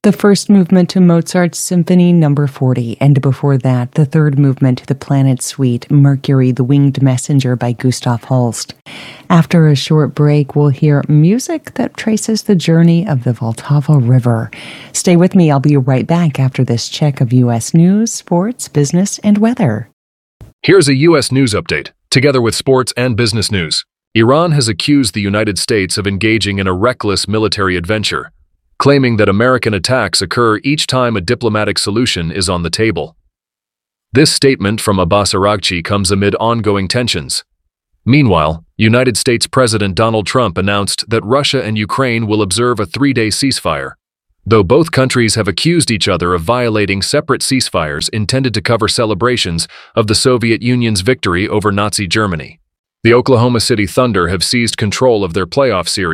the first movement to Mozart's Symphony No. 40, and before that, the third movement to the Planet Suite, Mercury, the Winged Messenger by Gustav Holst. After a short break, we'll hear music that traces the journey of the Vltava River. Stay with me. I'll be right back after this check of U.S. news, sports, business, and weather. Here's a U.S. news update, together with sports and business news. Iran has accused the United States of engaging in a reckless military adventure, claiming that American attacks occur each time a diplomatic solution is on the table. This statement from Abbas Araghchi comes amid ongoing tensions. Meanwhile, United States President Donald Trump announced that Russia and Ukraine will observe a 3-day ceasefire, though both countries have accused each other of violating separate ceasefires intended to cover celebrations of the Soviet Union's victory over Nazi Germany. The Oklahoma City Thunder have seized control of their playoff series